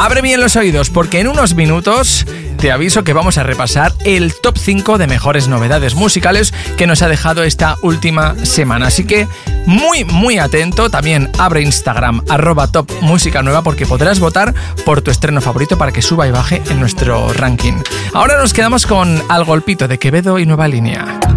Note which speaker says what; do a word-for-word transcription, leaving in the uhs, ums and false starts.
Speaker 1: Abre bien los oídos porque en unos minutos te aviso que vamos a repasar el top cinco de mejores novedades musicales que nos ha dejado esta última semana. Así que muy, muy atento. También abre Instagram, arroba top música nueva, porque podrás votar por tu estreno favorito para que suba y baje en nuestro ranking. Ahora nos quedamos con Al Golpito de Quevedo y Nueva Línea.